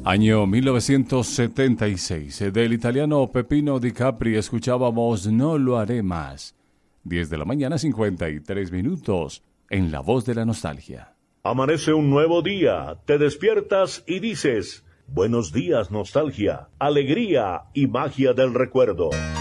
Año 1976. Del italiano Peppino Di Capri escuchábamos No lo haré más. 10 de la mañana, 53 minutos, en La Voz de la Nostalgia. Amanece un nuevo día, te despiertas y dices, buenos días nostalgia, alegría y magia del recuerdo.